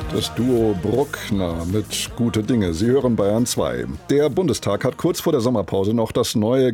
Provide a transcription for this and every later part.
Das Duo Bruckner mit Gute Dinge. Sie hören Bayern 2. Der Bundestag hat kurz vor der Sommerpause noch das neue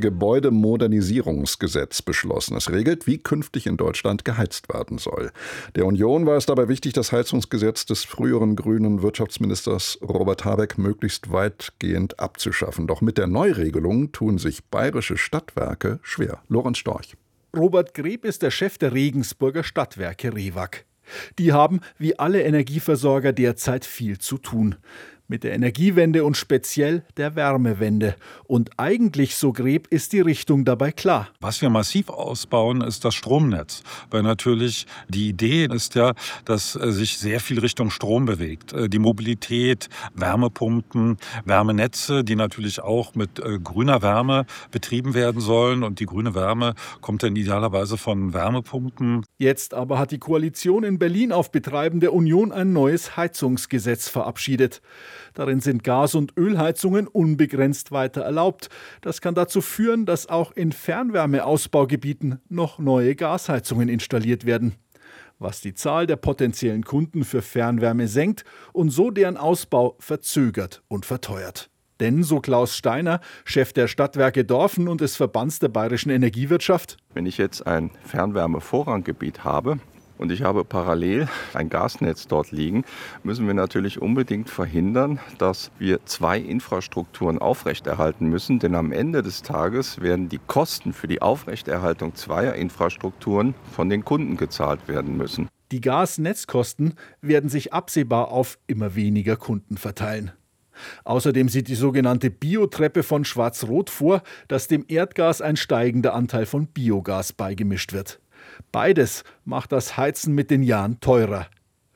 Gebäudemodernisierungsgesetz beschlossen. Es regelt, wie künftig in Deutschland geheizt werden soll. Der Union war es dabei wichtig, das Heizungsgesetz des früheren grünen Wirtschaftsministers Robert Habeck möglichst weitgehend abzuschaffen. Doch mit der Neuregelung tun sich bayerische Stadtwerke schwer. Lorenz Storch. Robert Greb ist der Chef der Regensburger Stadtwerke Rewag. Die haben, wie alle Energieversorger, derzeit viel zu tun. Mit der Energiewende und speziell der Wärmewende. Und eigentlich, so Greb, ist die Richtung dabei klar. Was wir massiv ausbauen, ist das Stromnetz. Weil natürlich die Idee ist ja, dass sich sehr viel Richtung Strom bewegt. Die Mobilität, Wärmepumpen, Wärmenetze, die natürlich auch mit grüner Wärme betrieben werden sollen. Und die grüne Wärme kommt dann idealerweise von Wärmepumpen. Jetzt aber hat die Koalition in Berlin auf Betreiben der Union ein neues Heizungsgesetz verabschiedet. Darin sind Gas- und Ölheizungen unbegrenzt weiter erlaubt. Das kann dazu führen, dass auch in Fernwärmeausbaugebieten noch neue Gasheizungen installiert werden. Was die Zahl der potenziellen Kunden für Fernwärme senkt und so deren Ausbau verzögert und verteuert. Denn, so Klaus Steiner, Chef der Stadtwerke Dorfen und des Verbands der bayerischen Energiewirtschaft: Wenn ich jetzt ein Fernwärmevorranggebiet habe und ich habe parallel ein Gasnetz dort liegen, müssen wir natürlich unbedingt verhindern, dass wir zwei Infrastrukturen aufrechterhalten müssen. Denn am Ende des Tages werden die Kosten für die Aufrechterhaltung zweier Infrastrukturen von den Kunden gezahlt werden müssen. Die Gasnetzkosten werden sich absehbar auf immer weniger Kunden verteilen. Außerdem sieht die sogenannte Biotreppe von Schwarz-Rot vor, dass dem Erdgas ein steigender Anteil von Biogas beigemischt wird. Beides macht das Heizen mit den Jahren teurer.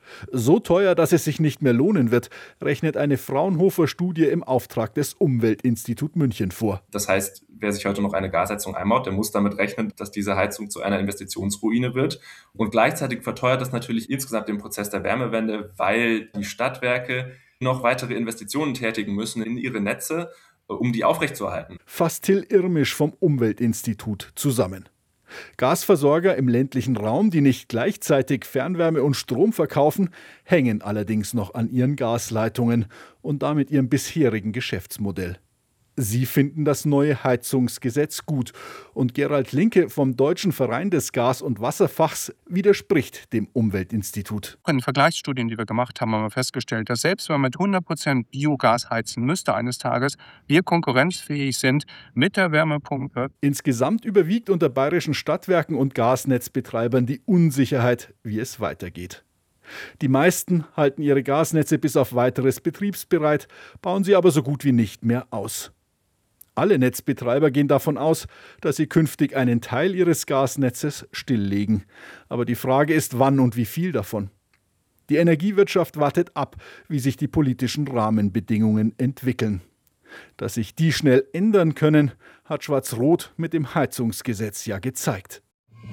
So teuer, dass es sich nicht mehr lohnen wird, rechnet eine Fraunhofer-Studie im Auftrag des Umweltinstitut München vor. Das heißt, wer sich heute noch eine Gasheizung einbaut, der muss damit rechnen, dass diese Heizung zu einer Investitionsruine wird. Und gleichzeitig verteuert das natürlich insgesamt den Prozess der Wärmewende, weil die Stadtwerke noch weitere Investitionen tätigen müssen in ihre Netze, um die aufrechtzuerhalten. Fasst Till Irmisch vom Umweltinstitut zusammen. Gasversorger im ländlichen Raum, die nicht gleichzeitig Fernwärme und Strom verkaufen, hängen allerdings noch an ihren Gasleitungen und damit ihrem bisherigen Geschäftsmodell. Sie finden das neue Heizungsgesetz gut. Und Gerald Linke vom Deutschen Verein des Gas- und Wasserfachs widerspricht dem Umweltinstitut. In den Vergleichsstudien, die wir gemacht haben, haben wir festgestellt, dass selbst wenn man mit 100% Biogas heizen müsste eines Tages, wir konkurrenzfähig sind mit der Wärmepumpe. Insgesamt überwiegt unter bayerischen Stadtwerken und Gasnetzbetreibern die Unsicherheit, wie es weitergeht. Die meisten halten ihre Gasnetze bis auf weiteres betriebsbereit, bauen sie aber so gut wie nicht mehr aus. Alle Netzbetreiber gehen davon aus, dass sie künftig einen Teil ihres Gasnetzes stilllegen. Aber die Frage ist, wann und wie viel davon. Die Energiewirtschaft wartet ab, wie sich die politischen Rahmenbedingungen entwickeln. Dass sich die schnell ändern können, hat Schwarz-Rot mit dem Heizungsgesetz ja gezeigt.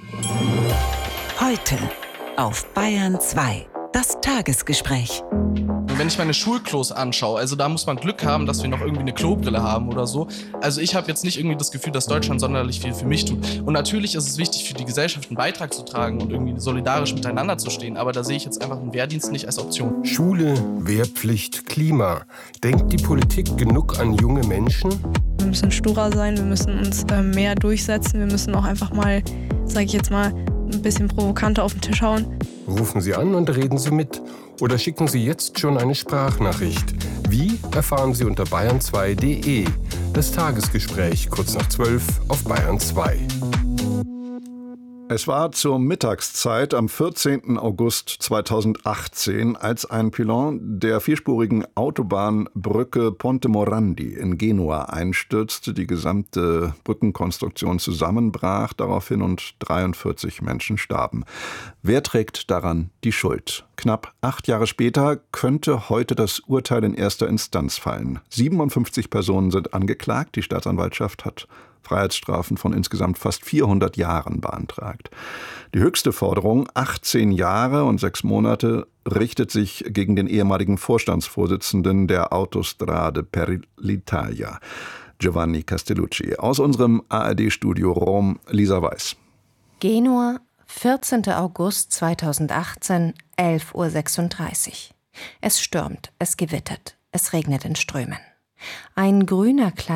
Heute auf Bayern 2. Das Tagesgespräch. Wenn ich meine Schulklos anschaue, also da muss man Glück haben, dass wir noch irgendwie eine Klobrille haben oder so. Also ich habe jetzt nicht irgendwie das Gefühl, dass Deutschland sonderlich viel für mich tut. Und natürlich ist es wichtig, für die Gesellschaft einen Beitrag zu tragen und irgendwie solidarisch miteinander zu stehen. Aber da sehe ich jetzt einfach einen Wehrdienst nicht als Option. Schule, Wehrpflicht, Klima. Denkt die Politik genug an junge Menschen? Wir müssen sturer sein, wir müssen uns mehr durchsetzen. Wir müssen auch einfach mal, sage ich jetzt mal, ein bisschen provokanter auf den Tisch hauen. Rufen Sie an und reden Sie mit. Oder schicken Sie jetzt schon eine Sprachnachricht. Wie, erfahren Sie unter bayern2.de. Das Tagesgespräch kurz nach 12 auf Bayern 2. Es war zur Mittagszeit am 14. August 2018, als ein Pylon der vierspurigen Autobahnbrücke Ponte Morandi in Genua einstürzte, die gesamte Brückenkonstruktion zusammenbrach daraufhin und 43 Menschen starben. Wer trägt daran die Schuld? Knapp 8 Jahre später könnte heute das Urteil in erster Instanz fallen. 57 Personen sind angeklagt. Die Staatsanwaltschaft hat Freiheitsstrafen von insgesamt fast 400 Jahren beantragt. Die höchste Forderung, 18 Jahre und 6 Monate, richtet sich gegen den ehemaligen Vorstandsvorsitzenden der Autostrade per l'Italia, Giovanni Castellucci. Aus unserem ARD-Studio Rom, Lisa Weiß. Genua, 14. August 2018, 11.36 Uhr. Es stürmt, es gewittert, es regnet in Strömen. Ein grüner